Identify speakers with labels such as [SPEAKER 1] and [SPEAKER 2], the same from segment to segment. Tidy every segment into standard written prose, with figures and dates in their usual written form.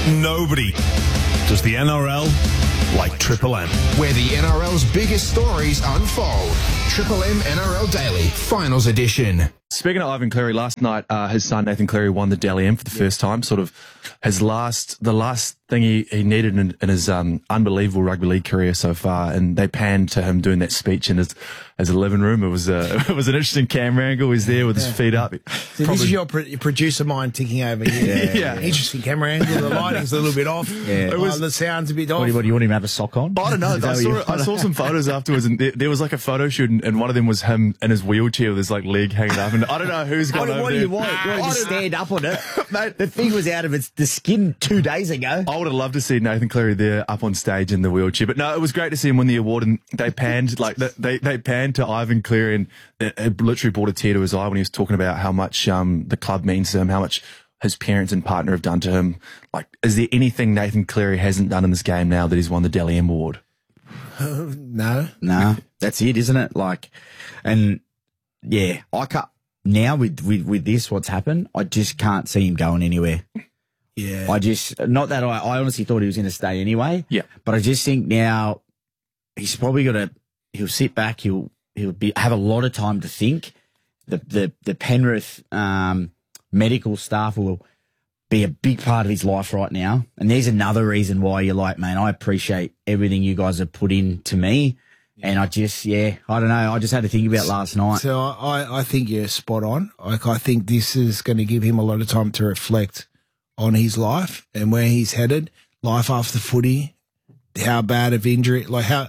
[SPEAKER 1] Nobody does the NRL like Triple M.
[SPEAKER 2] Where the NRL's biggest stories unfold. Triple M NRL Daily, Finals Edition.
[SPEAKER 3] Speaking of Ivan Cleary, last night his son Nathan Cleary won the Dally M for the first time. Sort of the last thing he needed in his unbelievable rugby league career so far. And they panned to him doing that speech in his living room. It was an interesting camera angle. He's there with his feet up.
[SPEAKER 4] So this is your producer mind ticking over here.
[SPEAKER 3] Yeah.
[SPEAKER 4] Interesting camera angle. The lighting's a little bit off.
[SPEAKER 5] Yeah.
[SPEAKER 4] The sound's a bit off.
[SPEAKER 5] What do you want him to have a sock on?
[SPEAKER 3] I don't know. I saw some photos afterwards, and there was like a photo shoot, and one of them was him in his wheelchair with his like leg hanging up. And I don't know who's gone over
[SPEAKER 5] What do
[SPEAKER 3] there.
[SPEAKER 5] you want? You want to stand up on it? Mate, the thing was out of the skin 2 days ago.
[SPEAKER 3] I would have loved to see Nathan Cleary there up on stage in the wheelchair, but no, it was great to see him win the award. And they panned they panned to Ivan Cleary, and it literally brought a tear to his eye when he was talking about how much the club means to him, how much his parents and partner have done to him. Like, is there anything Nathan Cleary hasn't done in this game now that he's won the Dally M award?
[SPEAKER 4] No.
[SPEAKER 5] No, that's it, isn't it? Like, and yeah, I can't now with this what's happened. I just can't see him going anywhere.
[SPEAKER 4] Yeah.
[SPEAKER 5] Not that I honestly thought he was going to stay anyway.
[SPEAKER 3] Yeah.
[SPEAKER 5] But I just think now he's probably he'll sit back. He'll have a lot of time to think. The Penrith medical staff will be a big part of his life right now. And there's another reason why you're like, man, I appreciate everything you guys have put into me. And I don't know. I just had to think about last night.
[SPEAKER 4] So I think you're spot on. Like, I think this is going to give him a lot of time to reflect on his life and where he's headed, life after footy, how bad of injury, like how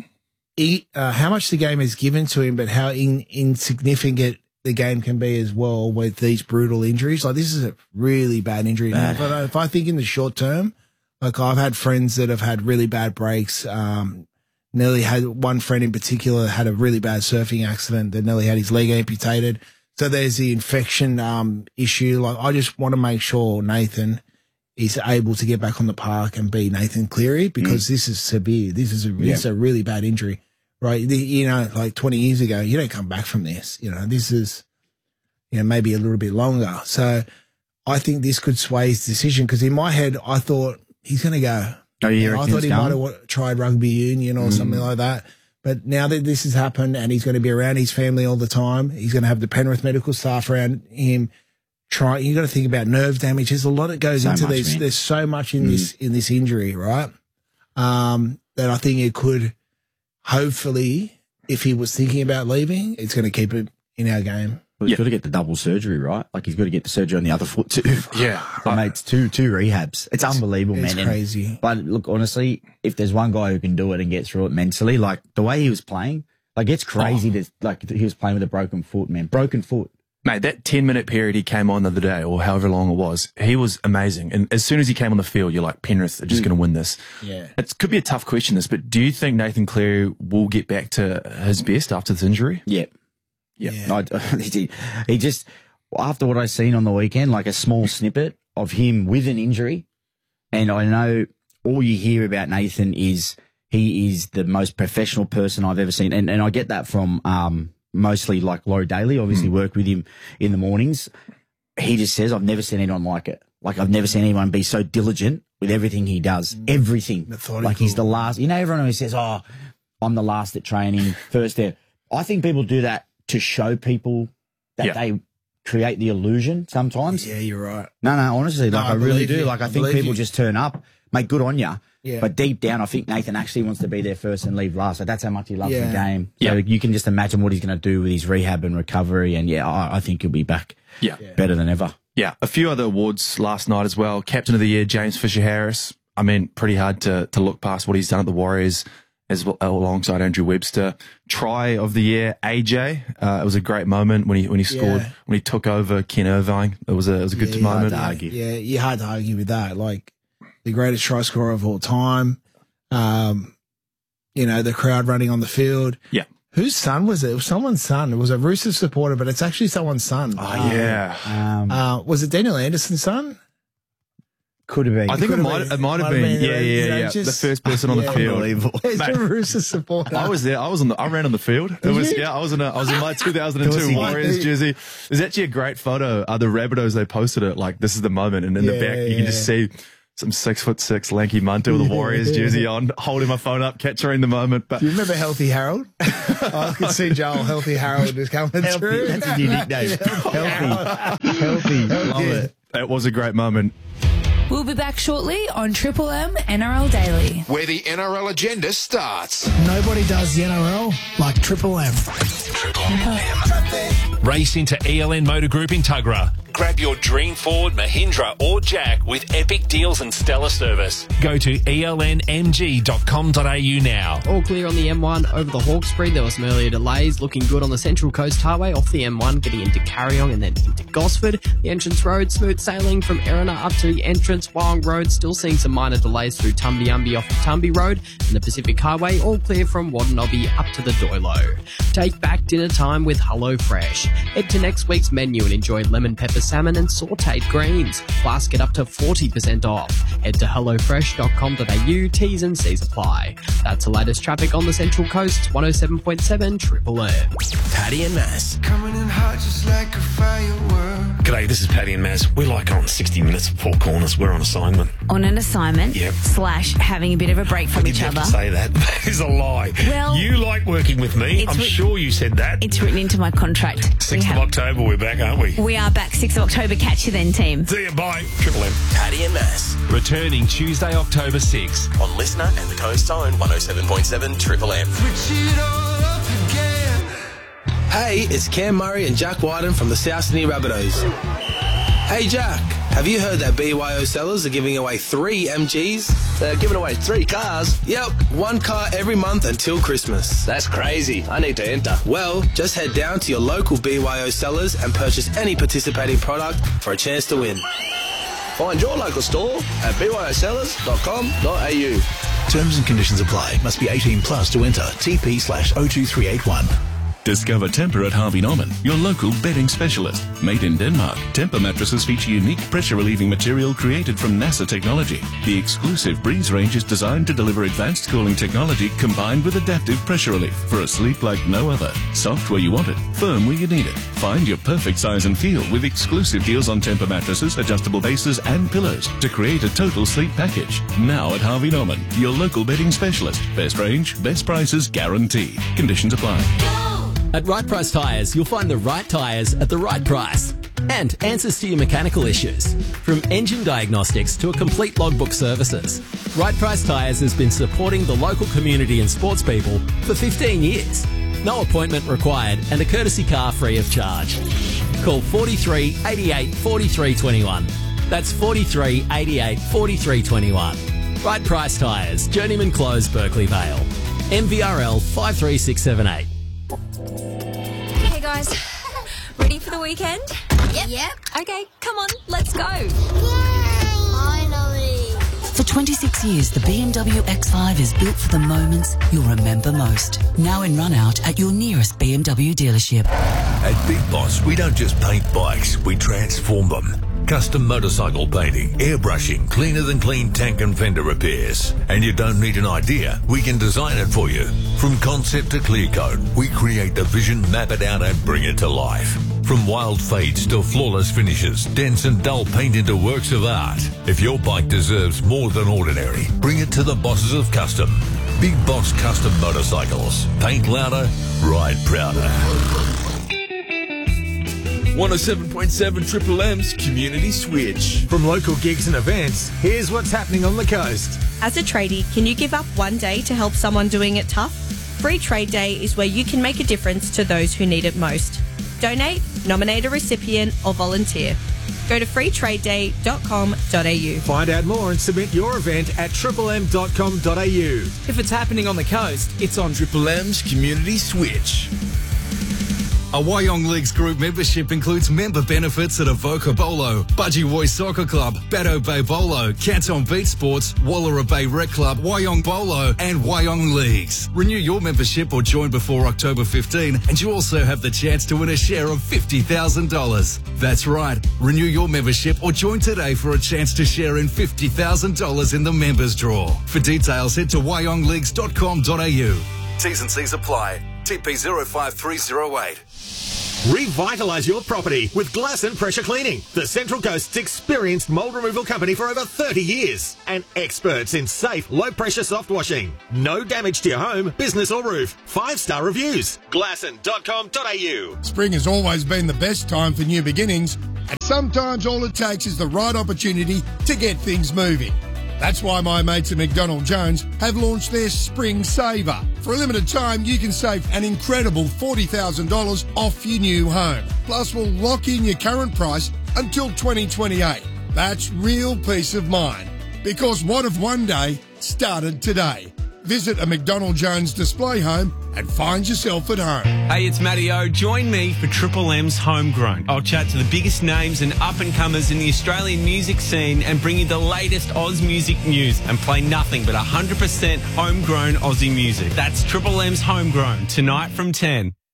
[SPEAKER 4] much the game has given to him, but how insignificant the game can be as well with these brutal injuries. Like, this is a really bad injury. But if I think in the short term, like, I've had friends that have had really bad breaks. Nearly had one friend in particular had a really bad surfing accident that nearly had his leg amputated. So there's the infection issue. Like, I just want to make sure Nathan is able to get back on the park and be Nathan Cleary, because this is severe. This is a really bad injury, right? Like 20 years ago, you don't come back from this. This is, maybe a little bit longer. So I think this could sway his decision, because in my head, I thought he's going to go.
[SPEAKER 5] Oh, yeah,
[SPEAKER 4] I thought he might have tried rugby union or something like that. But now that this has happened and he's going to be around his family all the time, he's going to have the Penrith medical staff around him. You got to think about nerve damage. There's a lot that goes into these. There's so much in this injury, right? That I think it could, hopefully, if he was thinking about leaving, it's going to keep it in our game.
[SPEAKER 5] Well, he's got to get the double surgery, right? Like, he's got to get the surgery on the other foot too.
[SPEAKER 3] Yeah.
[SPEAKER 5] Mate, it's two rehabs. It's unbelievable,
[SPEAKER 4] it's
[SPEAKER 5] man.
[SPEAKER 4] Crazy.
[SPEAKER 5] But look, honestly, if there's one guy who can do it and get through it mentally, like the way he was playing, like, it's crazy he was playing with a broken foot, man. Broken foot.
[SPEAKER 3] Mate, that 10-minute period he came on the other day, or however long it was, he was amazing. And as soon as he came on the field, you're like, Penrith are just going to win this.
[SPEAKER 4] Yeah.
[SPEAKER 3] It could be a tough question, this, but do you think Nathan Cleary will get back to his best after this injury?
[SPEAKER 5] Yeah. He just, after what I seen on the weekend, like a small snippet of him with an injury, and I know all you hear about Nathan is he is the most professional person I've ever seen. And I get that from mostly like Laurie Daly, obviously worked with him in the mornings. He just says, I've never seen anyone like it. Like, I've never seen anyone be so diligent with everything he does. Everything.
[SPEAKER 4] Methodical.
[SPEAKER 5] Like, he's the last. Everyone always says, oh, I'm the last at training, first there. I think people do that to show people that they create the illusion sometimes.
[SPEAKER 4] Yeah, you're right.
[SPEAKER 5] No, honestly, like, I really do.
[SPEAKER 4] You.
[SPEAKER 5] Like, I think people just turn up, make good on you.
[SPEAKER 4] Yeah.
[SPEAKER 5] But deep down, I think Nathan actually wants to be there first and leave last. Like, that's how much he loves the game.
[SPEAKER 3] Yeah.
[SPEAKER 5] So you can just imagine what he's going to do with his rehab and recovery. And I think he'll be back better than ever.
[SPEAKER 3] Yeah. A few other awards last night as well. Captain of the Year, James Fisher-Harris. I mean, pretty hard to look past what he's done at the Warriors alongside Andrew Webster. Try of the Year, AJ. It was a great moment when he scored, when he took over Ken Irvine. It was a good moment.
[SPEAKER 5] Hard to argue.
[SPEAKER 4] Yeah, you hard to argue with that. Like, the greatest try scorer of all time. The crowd running on the field.
[SPEAKER 3] Yeah.
[SPEAKER 4] Whose son was it? It was someone's son. It was a Roosters supporter, but it's actually someone's son.
[SPEAKER 3] Oh, yeah.
[SPEAKER 4] Was it Daniel Anderson's son?
[SPEAKER 5] Could have been.
[SPEAKER 3] I think it might have been. Yeah. The first person on the field.
[SPEAKER 5] Unbelievable.
[SPEAKER 4] It's a Roosters supporter.
[SPEAKER 3] I was there. I ran on the field. I was in my 2002 Warriors jersey. There's actually a great photo. The Rabbitohs, they posted it like, this is the moment, and in the back you can just see some 6'6" lanky munter with a Warriors jersey on, holding my phone up, capturing the moment. But
[SPEAKER 4] Do you remember Healthy Harold? I could see Joel Healthy Harold is coming through.
[SPEAKER 5] That's a new nickname. Healthy. Love it.
[SPEAKER 3] it was a great moment.
[SPEAKER 6] We'll be back shortly on Triple M NRL Daily.
[SPEAKER 2] Where the NRL agenda starts.
[SPEAKER 4] Nobody does the NRL like Triple M.
[SPEAKER 7] Race into ELN Motor Group in Tuggerah. Grab your dream Ford, Mahindra or Jack with epic deals and stellar service. Go to elnmg.com.au now.
[SPEAKER 8] All clear on the M1 over the Hawkesbury. There were some earlier delays. Looking good on the Central Coast Highway off the M1, getting into Carryong and then into Gosford. The entrance road, smooth sailing from Erina up to the entrance. Wyong Road, still seeing some minor delays through Tumby off the Tumby Road. And the Pacific Highway, all clear from Waddenobby up to the Doilo. Take back dinner time with HelloFresh. Head to next week's menu and enjoy lemon pepper salmon and sautéed greens. Plus, get up to 40% off. Head to hellofresh.com.au. T's and C's apply. That's the latest traffic on the Central Coast. 107.7 Triple M.
[SPEAKER 7] Paddy and Mass.
[SPEAKER 9] Coming in hot just like a firework.
[SPEAKER 7] G'day, this is Paddy and Mass. We're like on 60 Minutes, Four Corners. We're on assignment.
[SPEAKER 10] On an assignment?
[SPEAKER 7] Yep.
[SPEAKER 10] / having a bit of a break from each
[SPEAKER 7] Didn't
[SPEAKER 10] other.
[SPEAKER 7] have to say that. That is a lie.
[SPEAKER 10] Well,
[SPEAKER 7] you like working with me.
[SPEAKER 10] it's
[SPEAKER 7] I'm sure you said that.
[SPEAKER 10] It's written into my contract.
[SPEAKER 7] 6th of October, we're back, aren't we?
[SPEAKER 10] We are back 6th of October. Catch you then, team.
[SPEAKER 7] See you, bye. Triple M. Paddy and Mass. Returning Tuesday, October 6th. On Listener and the Coast's Own 107.7 Triple M.
[SPEAKER 9] Switch it all up again.
[SPEAKER 11] Hey, it's Cam Murray and Jack Wyden from the South Sydney Rabbitohs. Hey Jack, have you heard that BYO sellers are giving away 3 MGs?
[SPEAKER 12] They're giving away 3 cars?
[SPEAKER 11] Yep, 1 car every month until Christmas.
[SPEAKER 12] That's crazy. I need to enter.
[SPEAKER 11] Well, just head down to your local BYO sellers and purchase any participating product for a chance to win.
[SPEAKER 12] Find your local store at byosellers.com.au.
[SPEAKER 13] Terms and conditions apply. Must be 18 plus to enter. TP/02381.
[SPEAKER 14] Discover Tempur at Harvey Norman, your local bedding specialist. Made in Denmark, Tempur mattresses feature unique pressure-relieving material created from NASA technology. The exclusive Breeze range is designed to deliver advanced cooling technology combined with adaptive pressure relief for a sleep like no other. Soft where you want it, firm where you need it. Find your perfect size and feel with exclusive deals on Tempur mattresses, adjustable bases and pillows to create a total sleep package. Now at Harvey Norman, your local bedding specialist. Best range, best prices guaranteed. Conditions apply.
[SPEAKER 15] At Right Price Tyres, you'll find the right tyres at the right price. And answers to your mechanical issues. From engine diagnostics to a complete logbook services. Right Price Tyres has been supporting the local community and sports people for 15 years. No appointment required and a courtesy car free of charge. Call 43 88 43 21. That's 43 88 43 21. Right Price Tyres, Journeyman Close, Berkeley Vale. MVRL 53678.
[SPEAKER 10] Hey guys, ready for the weekend? Yep. Okay, come on, let's go. Finally.
[SPEAKER 16] For 26 years, the BMW X5 is built for the moments you'll remember most. Now in run out at your nearest BMW dealership.
[SPEAKER 17] At Big Boss, we don't just paint bikes, we transform them. Custom motorcycle painting, airbrushing, cleaner than clean tank and fender repairs. And you don't need an idea, we can design it for you. From concept to clear coat, we create the vision, map it out and bring it to life. From wild fades to flawless finishes, dense and dull paint into works of art. If your bike deserves more than ordinary, bring it to the bosses of custom. Big Boss Custom Motorcycles. Paint louder, ride prouder.
[SPEAKER 18] 107.7 Triple M's Community Switch. From local gigs and events, here's what's happening on the coast.
[SPEAKER 19] As a tradie, can you give up one day to help someone doing it tough? Free Trade Day is where you can make a difference to those who need it most. Donate, nominate a recipient, or volunteer. Go to freetradeday.com.au.
[SPEAKER 18] Find out more and submit your event at triplem.com.au. If it's happening on the coast, it's on Triple M's Community Switch. A Wyong Leagues group membership includes member benefits at Avoca Bolo, Budgie Soccer Club, Batto Bay Bolo, Canton Beach Sports, Wallara Bay Rec Club, Wyong Bolo and Wyong Leagues. Renew your membership or join before October 15 and you also have the chance to win a share of $50,000. That's right, renew your membership or join today for a chance to share in $50,000 in the members draw. For details, head to wyongleagues.com.au. T's and C's apply. TP 05308.
[SPEAKER 20] Revitalise your property with Glass and Pressure Cleaning, the Central Coast's experienced mould removal company for over 30 years and experts in safe, low-pressure soft washing. No damage to your home, business or roof. 5-star reviews. Glasson.com.au.
[SPEAKER 21] Spring has always been the best time for new beginnings, and sometimes all it takes is the right opportunity to get things moving. That's why my mates at McDonald Jones have launched their Spring Saver. For a limited time, you can save an incredible $40,000 off your new home. Plus, we'll lock in your current price until 2028. That's real peace of mind. Because what if one day started today? Visit a McDonald Jones display home and find yourself at home.
[SPEAKER 22] Hey, it's Matty O. Join me for Triple M's Homegrown. I'll chat to the biggest names and up-and-comers in the Australian music scene and bring you the latest Oz music news and play nothing but 100% homegrown Aussie music. That's Triple M's Homegrown, tonight from 10.